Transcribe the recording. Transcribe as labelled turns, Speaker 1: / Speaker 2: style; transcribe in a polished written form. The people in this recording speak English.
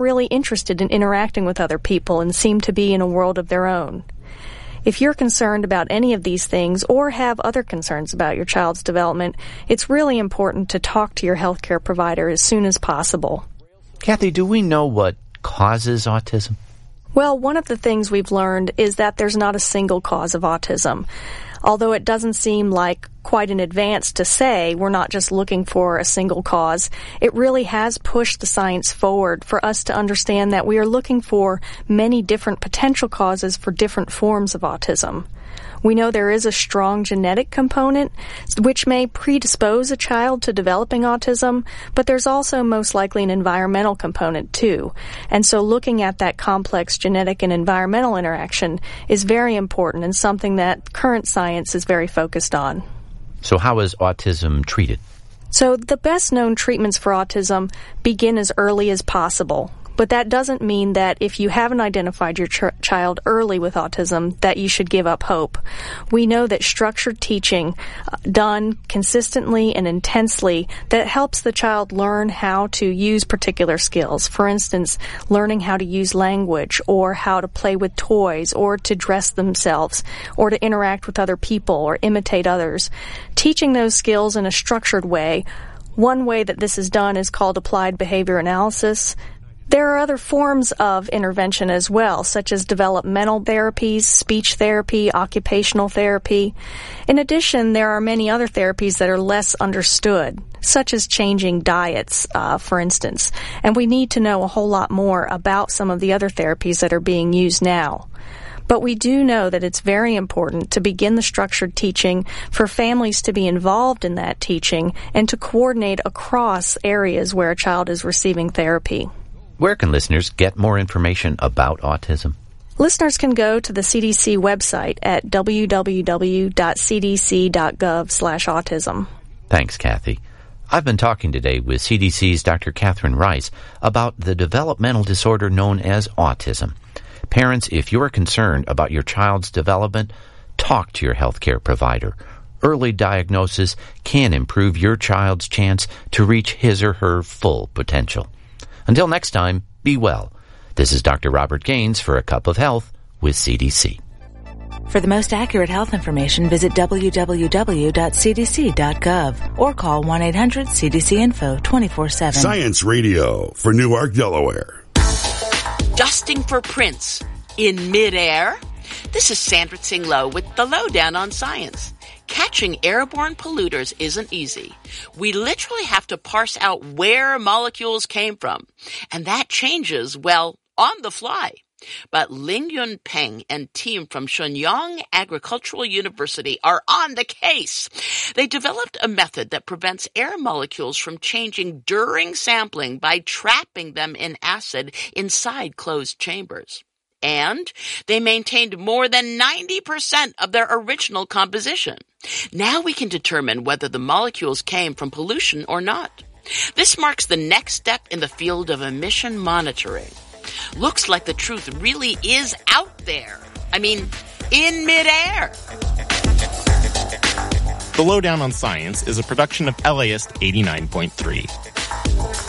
Speaker 1: really interested in interacting with other people and seem to be in a world of their own. If you're concerned about any of these things or have other concerns about your child's development, it's really important to talk to your healthcare provider as soon as possible.
Speaker 2: Kathy, do we know what causes autism?
Speaker 1: Well, one of the things we've learned is that there's not a single cause of autism. Although it doesn't seem like quite an advance to say we're not just looking for a single cause, it really has pushed the science forward for us to understand that we are looking for many different potential causes for different forms of autism. We know there is a strong genetic component which may predispose a child to developing autism, but there's also most likely an environmental component too. And so looking at that complex genetic and environmental interaction is very important and something that current science is very focused on.
Speaker 2: So how is autism treated?
Speaker 1: So the best known treatments for autism begin as early as possible. But that doesn't mean that if you haven't identified your child early with autism that you should give up hope. We know that structured teaching done consistently and intensely that helps the child learn how to use particular skills. For instance, learning how to use language or how to play with toys or to dress themselves or to interact with other people or imitate others. Teaching those skills in a structured way. One way that this is done is called applied behavior analysis. There are other forms of intervention as well, such as developmental therapies, speech therapy, occupational therapy. In addition, there are many other therapies that are less understood, such as changing diets, for instance. And we need to know a whole lot more about some of the other therapies that are being used now. But we do know that it's very important to begin the structured teaching for families to be involved in that teaching and to coordinate across areas where a child is receiving therapy.
Speaker 2: Where can listeners get more information about autism?
Speaker 1: Listeners can go to the CDC website at www.cdc.gov/autism.
Speaker 2: Thanks, Kathy. I've been talking today with CDC's Dr. Catherine Rice about the developmental disorder known as autism. Parents, if you're concerned about your child's development, talk to your healthcare provider. Early diagnosis can improve your child's chance to reach his or her full potential. Until next time, be well. This is Dr. Robert Gaines for A Cup of Health with CDC.
Speaker 3: For the most accurate health information, visit www.cdc.gov or call 1-800-CDC-INFO 24/7.
Speaker 4: Science Radio for Newark, Delaware.
Speaker 5: Dusting for prints in midair? This is Sandra Tsing-Loh with the Lowdown on Science. Catching airborne polluters isn't easy. We literally have to parse out where molecules came from. And that changes, well, on the fly. But Lingyun Peng and team from Shenyang Agricultural University are on the case. They developed a method that prevents air molecules from changing during sampling by trapping them in acid inside closed chambers. And they maintained more than 90% of their original composition. Now we can determine whether the molecules came from pollution or not. This marks the next step in the field of emission monitoring. Looks like the truth really is out there. I mean, in midair.
Speaker 6: The Lowdown on Science is a production of LAist 89.3.